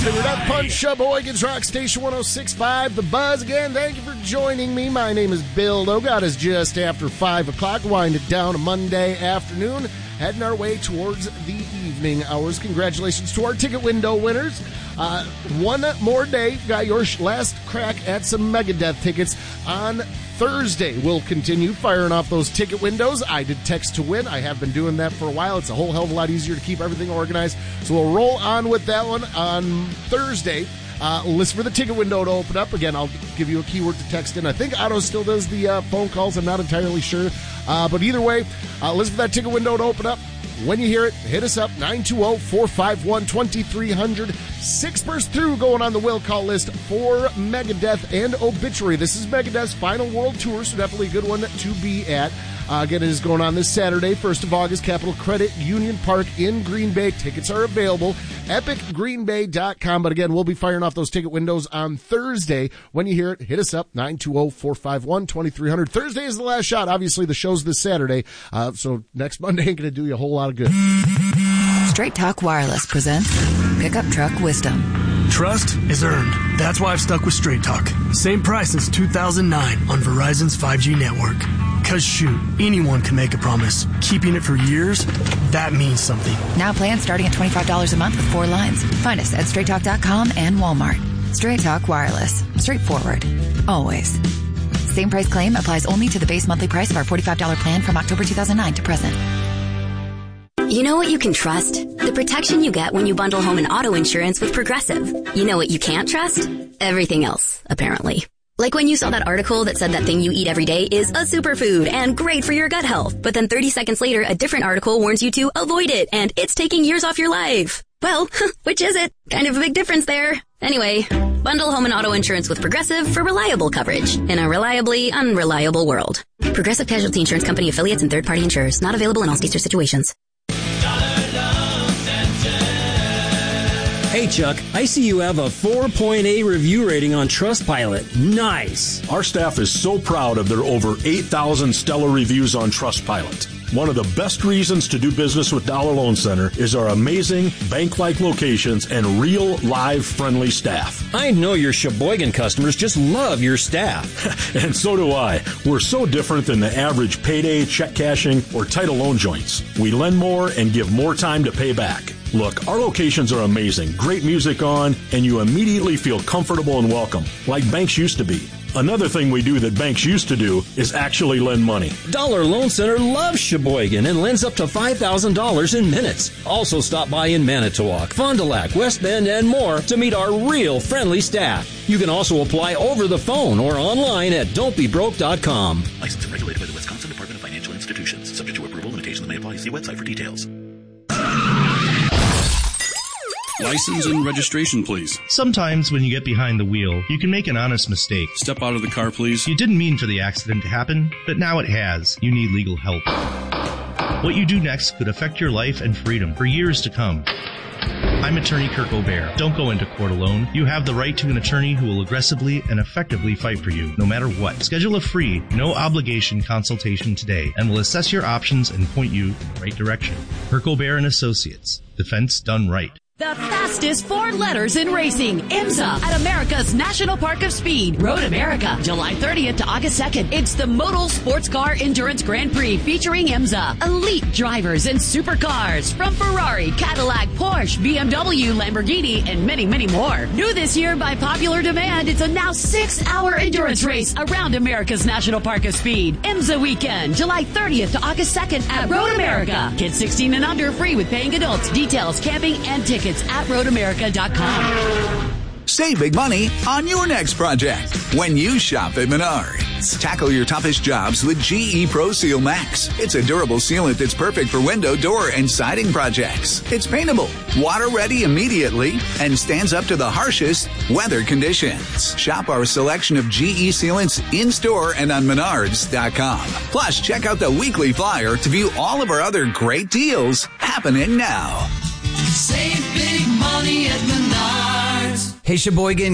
Finger Death Punch, Sheboygan's Rock Station 106.5, The Buzz. Again, thank you for joining me. My name is Bill Logot. It's just after 5 o'clock. Wind it down a Monday afternoon. Heading our way towards the evening hours. Congratulations to our ticket window winners. One more day. Got your last crack at some Megadeth tickets on Thursday. We'll continue firing off those ticket windows. I did text to win. I have been doing that for a while. It's a whole hell of a lot easier to keep everything organized. So we'll roll on with that one on Thursday. Listen for the ticket window to open up. Again, I'll give you a keyword to text in. I think Otto still does the phone calls. I'm not entirely sure. But either way, listen for that ticket window to open up. When you hear it, hit us up, 920-451-2300. 6 bursts through going on the will call list for Megadeth and Obituary. This is Megadeth's final world tour, so definitely a good one to be at. Again, it is going on this Saturday, 1st of August, Capital Credit Union Park in Green Bay. Tickets are available, epicgreenbay.com. But again, we'll be firing off those ticket windows on Thursday. When you hear it, hit us up, 920-451-2300. Thursday is the last shot. Obviously, the show's this Saturday, so next Monday ain't going to do you a whole lot of good. Straight Talk Wireless presents Pickup Truck Wisdom. Trust is earned. That's why I've stuck with Straight Talk. Same price since 2009 on Verizon's 5G network. Cause shoot, anyone can make a promise. Keeping it for years, that means something. Now plans starting at $25 a month with 4 lines. Find us at straighttalk.com and Walmart. Straight Talk Wireless. Straightforward. Always. Same price claim applies only to the base monthly price of our $45 plan from October 2009 to present. You know what you can trust? The protection you get when you bundle home and auto insurance with Progressive. You know what you can't trust? Everything else, apparently. Like when you saw that article that said that thing you eat every day is a superfood and great for your gut health. But then 30 seconds later, a different article warns you to avoid it and it's taking years off your life. Well, which is it? Kind of a big difference there. Anyway, bundle home and auto insurance with Progressive for reliable coverage in a reliably unreliable world. Progressive Casualty Insurance Company affiliates and third-party insurers. Not available in all states or situations. Hey, Chuck, I see you have a 4.8 review rating on Trustpilot. Nice. Our staff is so proud of their over 8,000 stellar reviews on Trustpilot. One of the best reasons to do business with Dollar Loan Center is our amazing bank-like locations and real, live, friendly staff. I know your Sheboygan customers just love your staff. And so do I. We're so different than the average payday, check cashing, or title loan joints. We lend more and give more time to pay back. Look, our locations are amazing, great music on, and you immediately feel comfortable and welcome, like banks used to be. Another thing we do that banks used to do is actually lend money. Dollar Loan Center loves Sheboygan and lends up to $5,000 in minutes. Also stop by in Manitowoc, Fond du Lac, West Bend, and more to meet our real friendly staff. You can also apply over the phone or online at don'tbebroke.com. Licensed and regulated by the Wisconsin Department of Financial Institutions. Subject to approval, limitations may apply. See website for details. License and registration, please. Sometimes when you get behind the wheel, you can make an honest mistake. Step out of the car, please. You didn't mean for the accident to happen, but now it has. You need legal help. What you do next could affect your life and freedom for years to come. I'm attorney Kirk O'Bear. Don't go into court alone. You have the right to an attorney who will aggressively and effectively fight for you, no matter what. Schedule a free, no-obligation consultation today, and we'll assess your options and point you in the right direction. Kirk O'Bear and Associates. Defense done right. The fastest 4 letters in racing, IMSA, at America's National Park of Speed, Road America, July 30th to August 2nd. It's the Modal Sports Car Endurance Grand Prix featuring IMSA. Elite drivers and supercars from Ferrari, Cadillac, Porsche, BMW, Lamborghini, and many, many more. New this year by popular demand, it's a now 6-hour endurance race around America's National Park of Speed. IMSA weekend, July 30th to August 2nd at Road America. Kids 16 and under free with paying adults. Details, camping, and tickets at roadamerica.com. Save big money on your next project when you shop at Menards. Tackle your toughest jobs with GE Pro Seal Max. It's a durable sealant that's perfect for window, door, and siding projects. It's paintable, water ready immediately, and stands up to the harshest weather conditions. Shop our selection of GE sealants in-store and on Menards.com. Plus, check out the weekly flyer to view all of our other great deals happening now. Save big money at Menards. Hey, Sheboygan,